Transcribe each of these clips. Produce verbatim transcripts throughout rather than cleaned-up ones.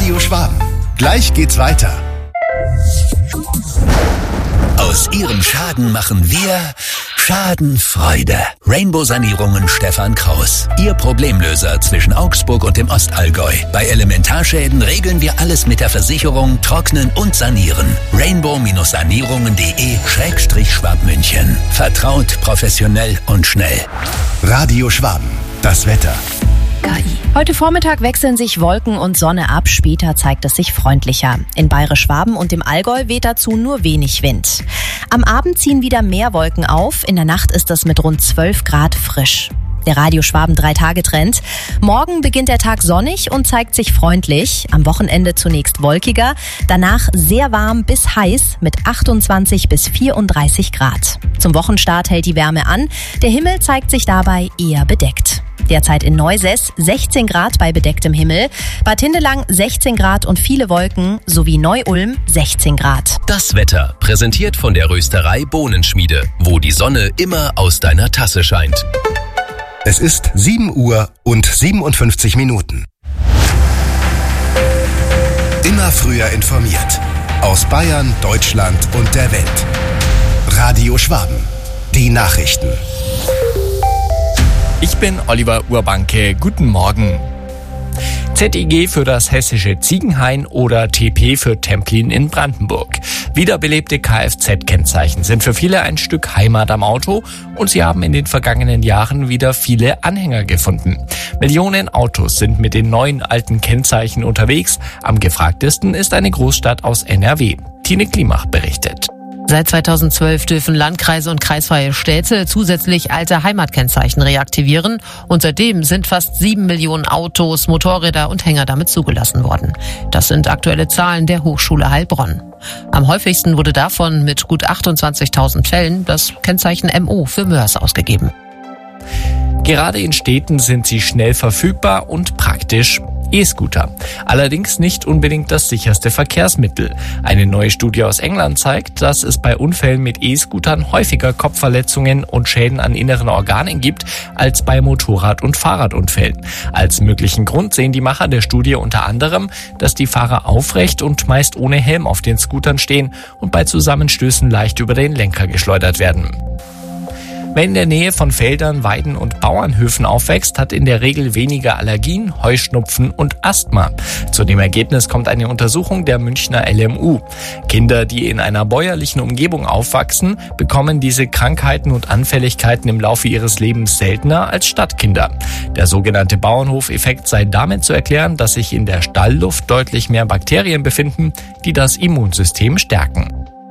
Radio Schwaben. Gleich geht's weiter. Aus Ihrem Schaden machen wir Schadenfreude. Rainbow-Sanierungen Stefan Kraus. Ihr Problemlöser zwischen Augsburg und dem Ostallgäu. Bei Elementarschäden regeln wir alles mit der Versicherung, trocknen und sanieren. rainbow-sanierungen.de Schrägstrich Schwabmünchen. Vertraut, professionell und schnell. Radio Schwaben. Das Wetter. K I. Heute Vormittag wechseln sich Wolken und Sonne ab, später zeigt es sich freundlicher. In Bayerisch-Schwaben und dem Allgäu weht dazu nur wenig Wind. Am Abend ziehen wieder mehr Wolken auf, in der Nacht ist es mit rund zwölf Grad frisch. Der Radio Schwaben drei-Tage-Trend. Morgen beginnt der Tag sonnig und zeigt sich freundlich. Am Wochenende zunächst wolkiger, danach sehr warm bis heiß mit achtundzwanzig bis vierunddreißig Grad. Zum Wochenstart hält die Wärme an, der Himmel zeigt sich dabei eher bedeckt. Derzeit in Neusess sechzehn Grad bei bedecktem Himmel, Bad Hindelang sechzehn Grad und viele Wolken sowie Neu-Ulm sechzehn Grad. Das Wetter präsentiert von der Rösterei Bohnenschmiede, wo die Sonne immer aus deiner Tasse scheint. Es ist sieben Uhr und siebenundfünfzig Minuten. Immer früher informiert. Aus Bayern, Deutschland und der Welt. Radio Schwaben. Die Nachrichten. Ich bin Oliver Urbanke. Guten Morgen. Z E G für das hessische Ziegenhain oder T P für Templin in Brandenburg. Wiederbelebte Kfz-Kennzeichen sind für viele ein Stück Heimat am Auto und sie haben in den vergangenen Jahren wieder viele Anhänger gefunden. Millionen Autos sind mit den neuen alten Kennzeichen unterwegs. Am gefragtesten ist eine Großstadt aus N R W. Tine Klimach berichtet. Seit zweitausendzwölf dürfen Landkreise und kreisfreie Städte zusätzlich alte Heimatkennzeichen reaktivieren und seitdem sind fast sieben Millionen Autos, Motorräder und Hänger damit zugelassen worden. Das sind aktuelle Zahlen der Hochschule Heilbronn. Am häufigsten wurde davon mit gut achtundzwanzigtausend Fällen das Kennzeichen M O für Mörs ausgegeben. Gerade in Städten sind sie schnell verfügbar und praktisch. E-Scooter. Allerdings nicht unbedingt das sicherste Verkehrsmittel. Eine neue Studie aus England zeigt, dass es bei Unfällen mit E-Scootern häufiger Kopfverletzungen und Schäden an inneren Organen gibt als bei Motorrad- und Fahrradunfällen. Als möglichen Grund sehen die Macher der Studie unter anderem, dass die Fahrer aufrecht und meist ohne Helm auf den Scootern stehen und bei Zusammenstößen leicht über den Lenker geschleudert werden. Wer in der Nähe von Feldern, Weiden und Bauernhöfen aufwächst, hat in der Regel weniger Allergien, Heuschnupfen und Asthma. Zu dem Ergebnis kommt eine Untersuchung der Münchner L M U. Kinder, die in einer bäuerlichen Umgebung aufwachsen, bekommen diese Krankheiten und Anfälligkeiten im Laufe ihres Lebens seltener als Stadtkinder. Der sogenannte Bauernhofeffekt sei damit zu erklären, dass sich in der Stallluft deutlich mehr Bakterien befinden, die das Immunsystem stärken.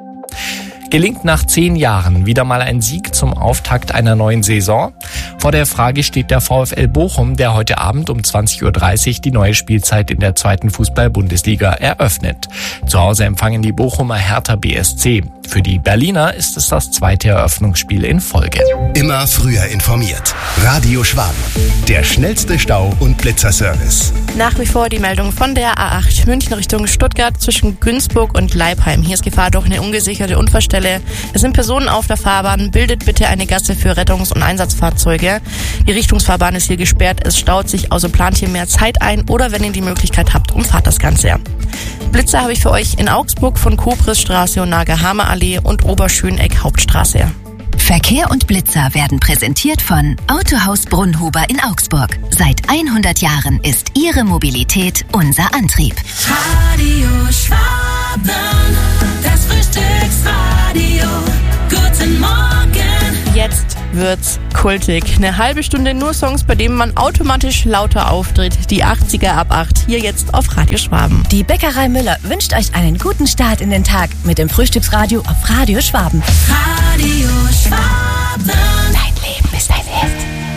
Gelingt nach zehn Jahren wieder mal ein Sieg zum Auftakt einer neuen Saison? Vor der Frage steht der VfL Bochum, der heute Abend um zwanzig Uhr dreißig die neue Spielzeit in der zweiten Fußball-Bundesliga eröffnet. Zu Hause empfangen die Bochumer Hertha B S C. Für die Berliner ist es das zweite Eröffnungsspiel in Folge. Immer früher informiert. Radio Schwaben. Der schnellste Stau- und Blitzerservice. Nach wie vor die Meldung von der A acht München Richtung Stuttgart zwischen Günzburg und Leipheim. Hier ist Gefahr durch eine ungesicherte Unfallstelle. Es sind Personen auf der Fahrbahn. Bildet bitte eine Gasse für Rettungs- und Einsatzfahrzeuge. Die Richtungsfahrbahn ist hier gesperrt. Es staut sich, also plant hier mehr Zeit ein oder wenn ihr die Möglichkeit habt, umfahrt das Ganze. Blitzer habe ich für euch in Augsburg von Kobrisstraße und Nagerhamer Allee und Oberschöneck Hauptstraße. Verkehr und Blitzer werden präsentiert von Autohaus Brunnhuber in Augsburg. Seit hundert Jahren ist Ihre Mobilität unser Antrieb. Radio Schwaben, das Frühstücksradio. Guten Morgen. Jetzt wird's kultig. Eine halbe Stunde nur Songs, bei denen man automatisch lauter auftritt. Die achtziger ab acht, hier jetzt auf Radio Schwaben. Die Bäckerei Müller wünscht euch einen guten Start in den Tag mit dem Frühstücksradio auf Radio Schwaben. Radio Schwaben.